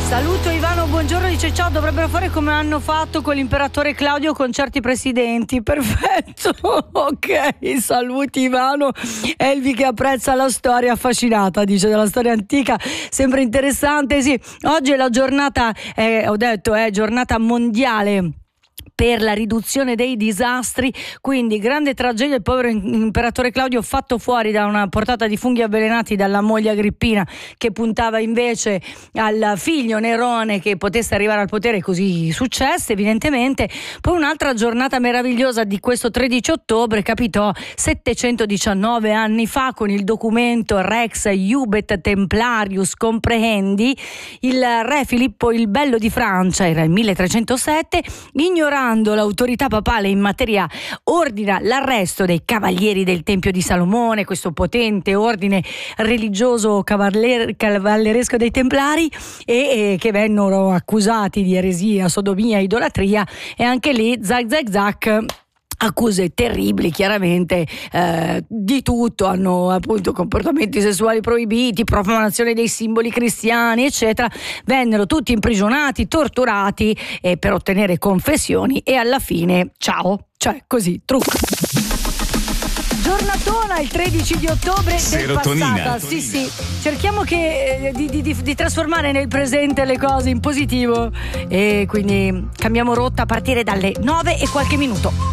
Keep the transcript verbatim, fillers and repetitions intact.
Saluto Ivano, buongiorno, dice ciao, dovrebbero fare come hanno fatto con l'imperatore Claudio con certi presidenti. Perfetto, ok, saluti Ivano. Elvi che apprezza la storia, affascinata, dice, della storia antica, sempre interessante. Sì, oggi è la giornata, eh, ho detto, è giornata mondiale per la riduzione dei disastri, quindi grande tragedia, il povero imperatore Claudio fatto fuori da una portata di funghi avvelenati dalla moglie Agrippina, che puntava invece al figlio Nerone che potesse arrivare al potere, così successe evidentemente. Poi un'altra giornata meravigliosa di questo tredici ottobre capitò settecentodiciannove anni fa con il documento Rex Iubet Templarius Comprehendi. Il re Filippo il Bello di Francia, era il milletrecentosette, ignorando l'autorità papale in materia, ordina l'arresto dei cavalieri del Tempio di Salomone, questo potente ordine religioso cavaller- cavalleresco dei Templari, e, e che vennero accusati di eresia, sodomia, idolatria, e anche lì zac zac zac accuse terribili, chiaramente, eh, di tutto, hanno appunto comportamenti sessuali proibiti, profanazione dei simboli cristiani, eccetera. Vennero tutti imprigionati, torturati, eh, per ottenere confessioni, e alla fine ciao, cioè così, trucco. Giornatona il tredici di ottobre Serotonina. del passata. Sì, sì. Cerchiamo che, eh, di, di, di, di trasformare nel presente le cose in positivo, e quindi cambiamo rotta a partire dalle nove e qualche minuto.